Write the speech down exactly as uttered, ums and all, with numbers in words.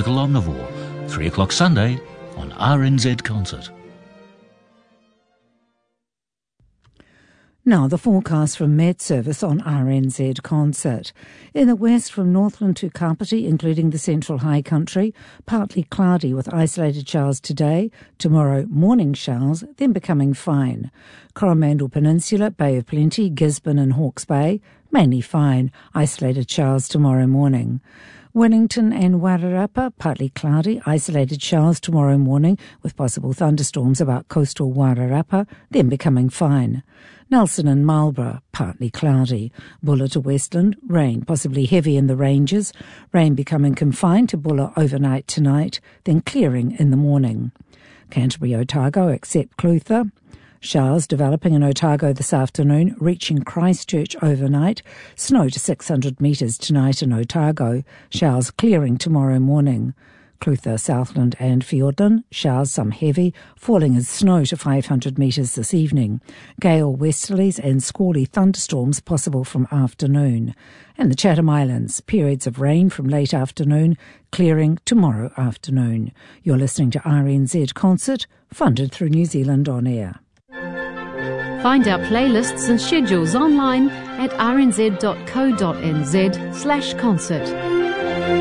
Tropical Omnivore, three o'clock Sunday on R N Z Concert. Now the forecast from Met Service on R N Z Concert. In the west from Northland to Kapiti, including the Central High Country, partly cloudy with isolated showers today. Tomorrow, morning showers, then becoming fine. Coromandel Peninsula, Bay of Plenty, Gisborne and Hawke's Bay, mainly fine. Isolated showers tomorrow morning. Wellington and Wairarapa, partly cloudy, isolated showers tomorrow morning with possible thunderstorms about coastal Wairarapa, then becoming fine. Nelson and Marlborough, partly cloudy. Buller to Westland, rain, possibly heavy in the ranges. Rain becoming confined to Buller overnight tonight, then clearing in the morning. Canterbury, Otago, except Clutha. Showers developing in Otago this afternoon, reaching Christchurch overnight. Snow to six hundred metres tonight in Otago. Showers clearing tomorrow morning. Clutha, Southland and Fiordland, showers some heavy, falling as snow to five hundred metres this evening. Gale westerlies and squally thunderstorms possible from afternoon. And the Chatham Islands, periods of rain from late afternoon, clearing tomorrow afternoon. You're listening to R N Z Concert, funded through New Zealand On Air. Find our playlists and schedules online at r n z dot co dot n z slash concert.